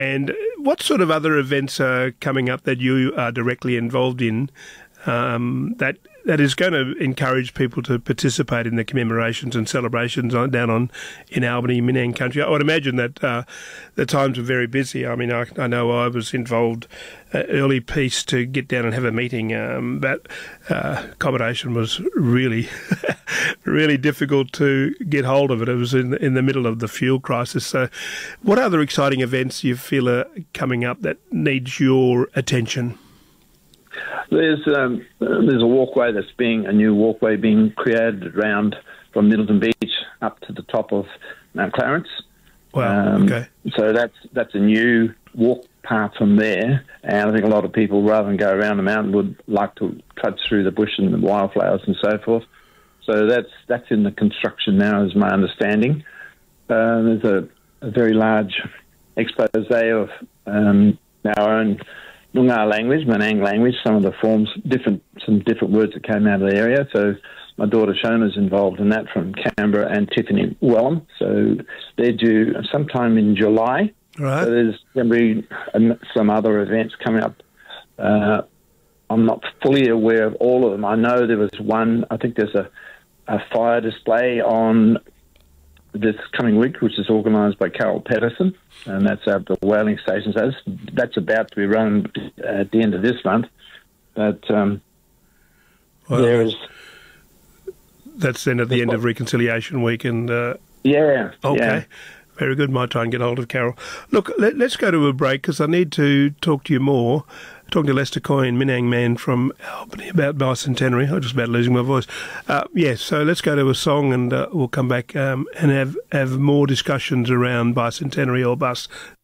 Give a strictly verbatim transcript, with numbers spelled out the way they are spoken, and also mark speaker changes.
Speaker 1: And what sort of other events are coming up that you are directly involved in um, that that is going to encourage people to participate in the commemorations and celebrations on, down on in Albany, Minang country? I would imagine that uh, the times are very busy. I mean, I, I know I was involved uh, early piece to get down and have a meeting, um, but uh, accommodation was really, really difficult to get hold of it. It was in, in the middle of the fuel crisis. So what other exciting events you feel are coming up that needs your attention?
Speaker 2: There's um, there's a walkway that's being a new walkway being created around from Middleton Beach up to the top of Mount Clarence.
Speaker 1: Wow.
Speaker 2: Um,
Speaker 1: okay.
Speaker 2: So that's that's a new walk path from there, and I think a lot of people, rather than go around the mountain, would like to trudge through the bush and the wildflowers and so forth. So that's that's in the construction now, is my understanding. Uh, there's a, a very large expose of um, our own Noongar language, Minang language, some of the forms, different some different words that came out of the area. So my daughter Shona's involved in that from Canberra, and Tiffany Wellham. So they're due sometime in July.
Speaker 1: Right.
Speaker 2: So there's going to be some other events coming up. Uh, I'm not fully aware of all of them. I know there was one, I think there's a, a fire display on this coming week, which is organised by Carol Pedersen, and that's at the whaling station. So that's, that's about to be run at the end of this month. But um,
Speaker 1: well,
Speaker 2: there is...
Speaker 1: That's then at the end of Reconciliation Week. and uh,
Speaker 2: Yeah.
Speaker 1: Okay.
Speaker 2: Yeah.
Speaker 1: Very good. Might try and get hold of Carol. Look, let, let's go to a break because I need to talk to you more. Talking to Lester Coyne, Minang man from Albany, about bicentenary. I'm just about losing my voice. Uh, yes, so let's go to a song and uh, we'll come back um, and have, have more discussions around bicentenary or bus.